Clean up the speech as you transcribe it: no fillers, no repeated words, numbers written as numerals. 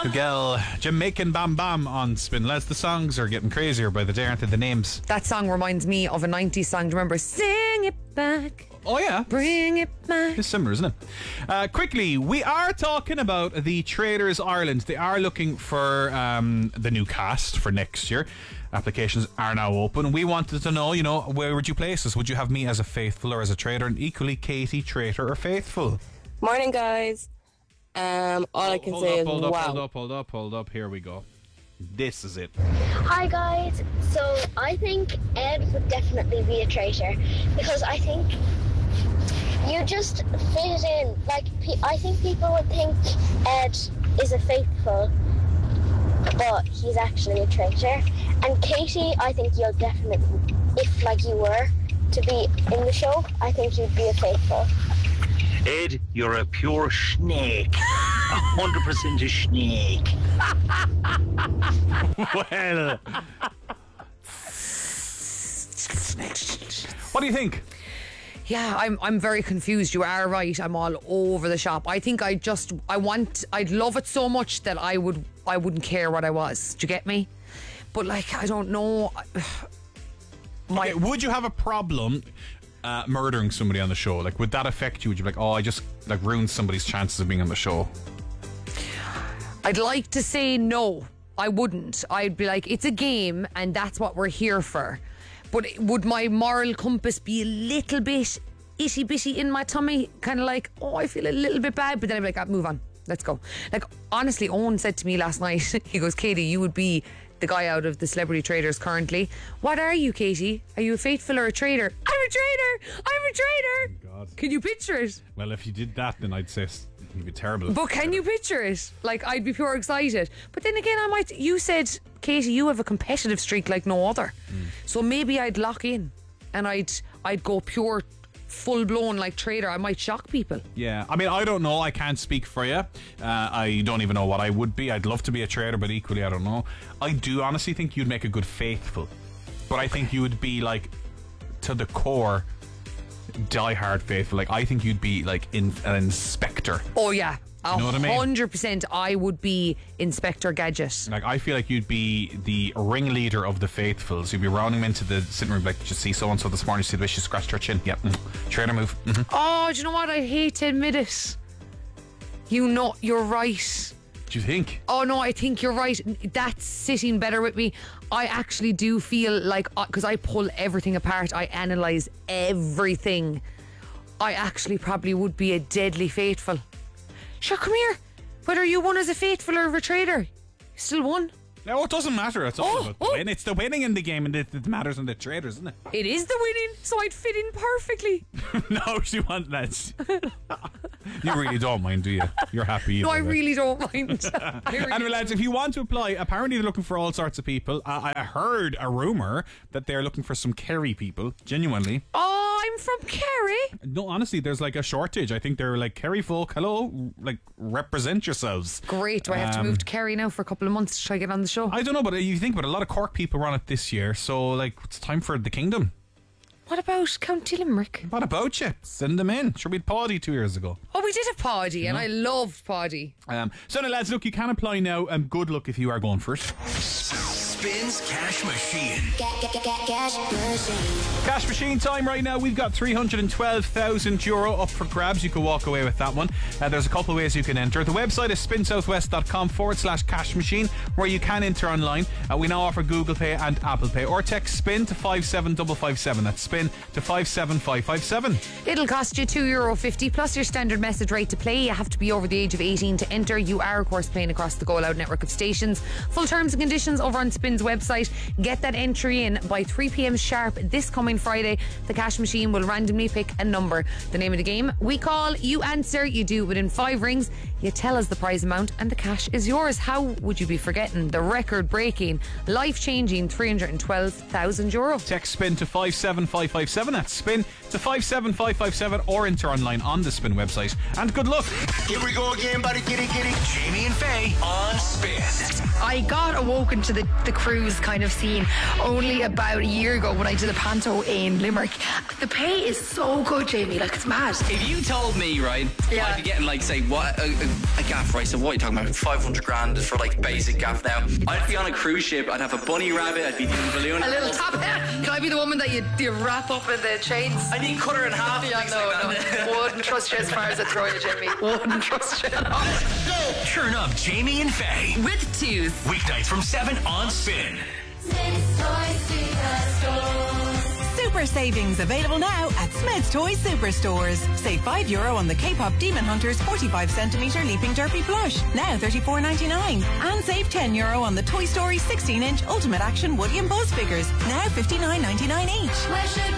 Miguel, Jamaican Bam Bam on Spin. Les, the songs are getting crazier by the day, aren't they? The names. That song reminds me of a 90s song. Do you remember? Sing it back. Oh, yeah. Bring it back. It's similar, isn't it? Quickly, we are talking about the Traders Ireland. They are looking for the new cast for next year. Applications are now open. We wanted to know, where would you place us? Would you have me as a faithful or as a traitor? And equally, Katie, traitor or faithful? Morning, guys. All I can say is wow. Hold up. Here we go. This is it. Hi guys, so I think Ed would definitely be a traitor because I think you just fit in. Like, I think people would think Ed is a faithful, but he's actually a traitor. And Katie, I think you'll definitely, if you were to be in the show, I think you'd be a faithful. Ed, you're a pure snake. 100% a snake. Well, what do you think? Yeah, I'm very confused. You are right. I'm all over the shop. I think I'd love it so much that I wouldn't care what I was. Do you get me? But I don't know. Okay, would you have a problem murdering somebody on the show? Would that affect you? Would you be like, oh, I just ruined somebody's chances of being on the show? I'd like to say no. I wouldn't. I'd be like, it's a game and that's what we're here for. But would my moral compass be a little bit itty bitty in my tummy? Kind of I feel a little bit bad. But then I'd be like, move on. Let's go. Honestly, Owen said to me last night, he goes, Katie, you would be the guy out of the Celebrity Traders currently. What are you, Katie? Are you a faithful or a traitor? I'm a traitor! Oh, God. Can you picture it? Well, if you did that, then I'd say you'd be terrible. But can you picture it? I'd be pure excited. But then again, you said, Katie, you have a competitive streak like no other. So maybe I'd lock in and I'd go pure full-blown traitor. I might shock people. Yeah, I mean, I don't know. I can't speak for you. I don't even know what I would be. I'd love to be a traitor, but equally I don't know. I do honestly think you'd make a good faithful, but I think you would be to the core die-hard faithful. I think you'd be an inspector. Oh yeah, you know what I mean? 100%. I would be Inspector Gadget. I feel like you'd be the ringleader of the faithfuls. You'd be rounding them into the sitting room, did you see so and so this morning? You see the way she scratched her chin? Yep. Traitor move. Oh, do you know what? I hate to admit it. You're right. Do you think? Oh no, I think you're right. That's sitting better with me. I actually do feel because I pull everything apart, I analyse everything. I actually probably would be a deadly faithful. Sure, come here. Whether you won as a faithful or a traitor, you still won. No, it doesn't matter. It's all about the win. It's the winning in the game and it matters in the traders, isn't it? It is the winning, so I'd fit in perfectly. No, she won't, lads. You really don't mind, do you? You're happy. No, I really don't mind. Anyway, lads, if you want to apply, apparently they're looking for all sorts of people. I heard a rumour that they're looking for some Kerry people, genuinely. Oh, I'm from Kerry? No, honestly, there's a shortage. I think they're Kerry folk, hello, represent yourselves. Great. Do I have to move to Kerry now for a couple of months to try to get on the show? I don't know, but you think about a lot of Cork people were on it this year, so it's time for the kingdom. What about County Limerick? What about you? Send them in. Sure, we had Paddy 2 years ago. Oh, we did have Paddy, and I loved Paddy. So now, lads, look, you can apply now, and good luck if you are going for it. Spins Cash Machine. Cash Machine. Cash Machine time right now. We've got €312,000 up for grabs. You can walk away with that one. There's a couple of ways you can enter. The website is spinsouthwest.com/cash machine, where you can enter online. We now offer Google Pay and Apple Pay. Or text SPIN to 57557. That's SPIN to 57557. It'll cost you €2.50 plus your standard message rate to play. You have to be over the age of 18 to enter. You are, of course, playing across the Go Loud network of stations. Full terms and conditions over on Spin's website. Get that entry in by 3 p.m. sharp this coming Friday. The Cash Machine will randomly pick a number. The name of the game: we call, you answer, you do it within 5 rings, you tell us the prize amount, and the cash is yours. How would you be forgetting the record-breaking, life-changing €312,000? Text SPIN to 57557. That's SPIN to 57557, or enter online on the Spin website. And good luck. Here we go again, buddy. Get it. Jamie and Faye on Spin. I got awoken to the cruise kind of scene only about a year ago when I did a panto in Limerick. The pay is so good, Jamie. It's mad. If you told me, right, Yeah. I'd be getting say what a A gaff, right? So what are you talking about? 500 grand for like basic gaff now. I'd be on a cruise ship. I'd have a bunny rabbit. I'd be doing balloon. A little top hat. Can I be the woman that you wrap up in the chains? I need cut her in half. Yeah, no. Wouldn't trust you as far as I throw you, Jamie. Wouldn't trust you. Turn up Jamie and Faye. With twos. Weeknights from 7 on Spin. Super savings available now at Smith's Toy Superstores. Save €5 on the K-pop Demon Hunters 45cm Leaping Derpy plush, now $34.99. And save €10 on the Toy Story 16-inch Ultimate Action Woody and Buzz figures, now $59.99 each.